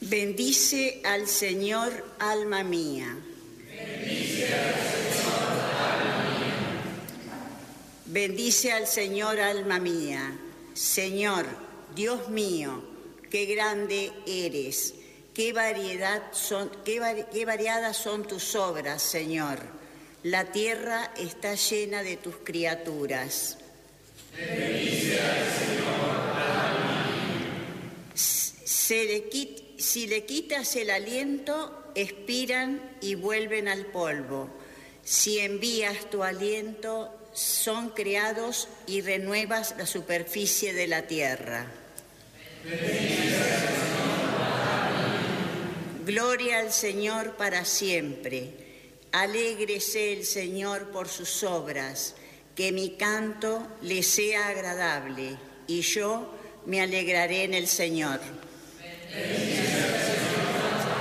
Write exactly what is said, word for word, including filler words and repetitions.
Bendice al Señor, alma mía. Bendice al Señor, alma mía. Bendice al Señor, alma mía. Señor, Dios mío, qué grande eres. Qué variedad son, qué, vari, qué variadas son tus obras, Señor. La tierra está llena de tus criaturas. Bendice al Señor, alma mía. Se le quita, si le quitas el aliento, expiran y vuelven al polvo. Si envías tu aliento, son creados y renuevas la superficie de la tierra. Gloria al Señor para siempre. Alégrese el Señor por sus obras, que mi canto le sea agradable, y yo me alegraré en el Señor.